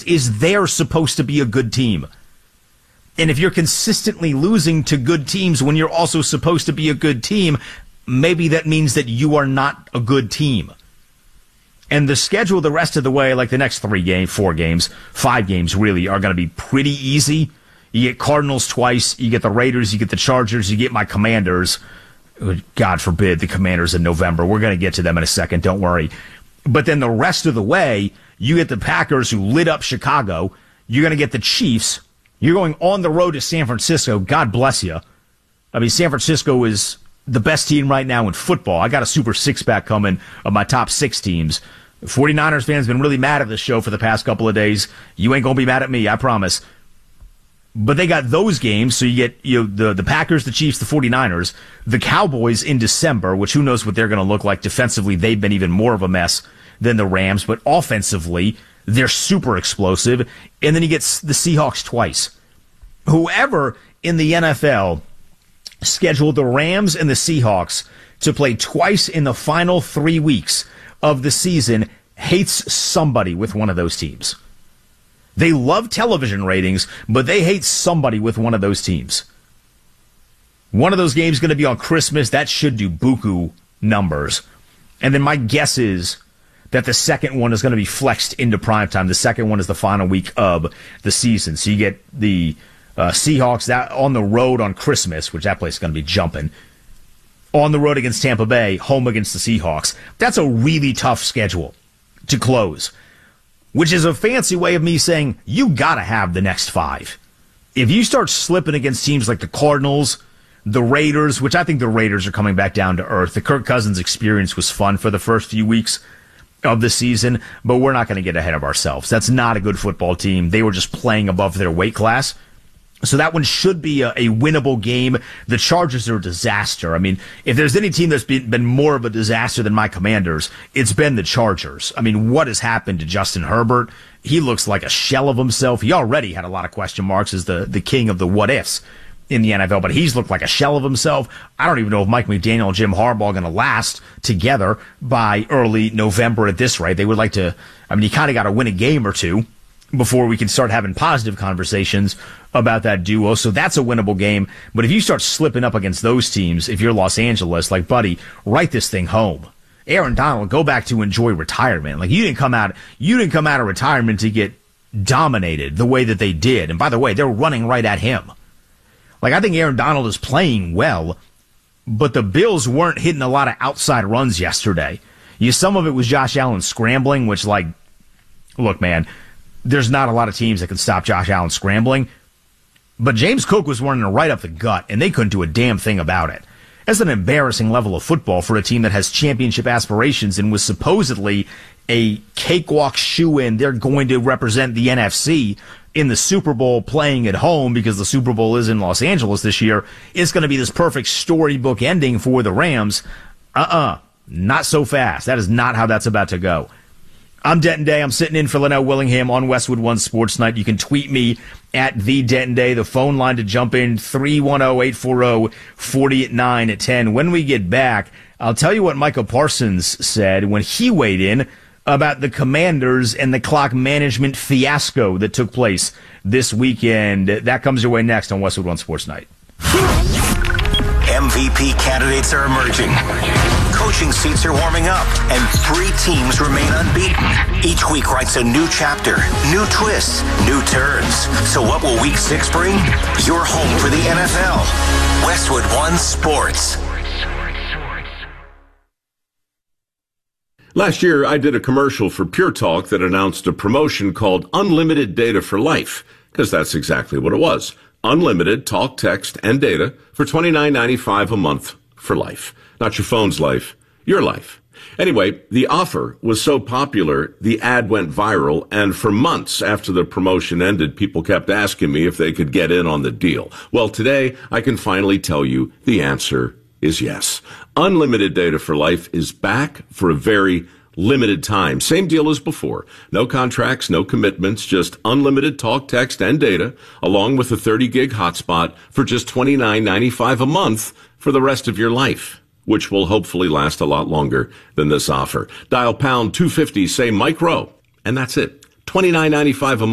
is they're supposed to be a good team. And if you're consistently losing to good teams when you're also supposed to be a good team, maybe that means that you are not a good team. And the schedule the rest of the way, like the next 3 games, 4 games, 5 games really, are going to be pretty easy. You get Cardinals twice, you get the Raiders, you get the Chargers, you get my Commanders. God forbid the Commanders in November. We're going to get to them in a second, don't worry. But then the rest of the way, you get the Packers who lit up Chicago. You're going to get the Chiefs. You're going on the road to San Francisco. God bless you. I mean, San Francisco is the best team right now in football. I got a super six-pack coming of my top 6 teams. 49ers fans been really mad at this show for the past couple of days. You ain't going to be mad at me, I promise. But they got those games, so you get the Packers, the Chiefs, the 49ers, the Cowboys in December, which who knows what they're going to look like. Defensively, they've been even more of a mess than the Rams, but offensively, they're super explosive. And then you get the Seahawks twice. Whoever in the NFL scheduled the Rams and the Seahawks to play twice in the final 3 weeks of the season hates somebody with one of those teams. They love television ratings, but they hate somebody with one of those teams. One of those games is going to be on Christmas. That should do buku numbers. And then my guess is that the second one is going to be flexed into primetime. The second one is the final week of the season. So you get the Seahawks that on the road on Christmas, which that place is going to be jumping. On the road against Tampa Bay, home against the Seahawks. That's a really tough schedule to close, which is a fancy way of me saying you got to have the next 5. If you start slipping against teams like the Cardinals, the Raiders, which I think the Raiders are coming back down to earth. The Kirk Cousins experience was fun for the first few weeks of the season, but we're not going to get ahead of ourselves. That's not a good football team. They were just playing above their weight class. So that one should be a winnable game. The Chargers are a disaster. I mean, if there's any team that's been more of a disaster than my Commanders, it's been the Chargers. I mean, what has happened to Justin Herbert? He looks like a shell of himself. He already had a lot of question marks as the king of the what-ifs in the NFL, but he's looked like a shell of himself. I don't even know if Mike McDaniel and Jim Harbaugh are going to last together by early November at this rate. They would like to, I mean, you kind of got to win a game or two before we can start having positive conversations about that duo. So that's a winnable game. But if you start slipping up against those teams, if you're Los Angeles, like, buddy, write this thing home. Aaron Donald, go back to enjoy retirement. Like, you didn't come out of retirement to get dominated the way that they did. And by the way, they're running right at him. Like, I think Aaron Donald is playing well, but the Bills weren't hitting a lot of outside runs yesterday. Some of it was Josh Allen scrambling, which, like, look, man, there's not a lot of teams that can stop Josh Allen scrambling. But James Cook was running right up the gut, and they couldn't do a damn thing about it. That's an embarrassing level of football for a team that has championship aspirations and was supposedly a cakewalk shoe-in. They're going to represent the NFC in the Super Bowl playing at home because the Super Bowl is in Los Angeles this year. It's going to be this perfect storybook ending for the Rams. Not so fast. That is not how that's about to go. I'm Denton Day. I'm sitting in for Linnell Willingham on Westwood One Sports Night. You can tweet me at the Denton Day. The phone line to jump in, 310-840-40 at 10. When we get back, I'll tell you what Micah Parsons said when he weighed in about the Commanders and the clock management fiasco that took place this weekend. That comes your way next on Westwood One Sports Night. MVP candidates are emerging. Coaching seats are warming up, and 3 teams remain unbeaten. Each week writes a new chapter, new twists, new turns. So what will Week 6 bring? Your home for the NFL. Westwood One Sports. Last year, I did a commercial for Pure Talk that announced a promotion called Unlimited Data for Life, because that's exactly what it was. Unlimited talk, text, and data for $29.95 a month for life. Not your phone's life, your life. Anyway, the offer was so popular, the ad went viral, and for months after the promotion ended, people kept asking me if they could get in on the deal. Well, today, I can finally tell you the answer is yes. Unlimited Data for Life is back for a very limited time. Same deal as before. No contracts, no commitments, just unlimited talk, text, and data, along with a 30-gig hotspot for just $29.95 a month for the rest of your life, which will hopefully last a lot longer than this offer. Dial pound 250, say Mike Rowe, and that's it. $29.95 a month.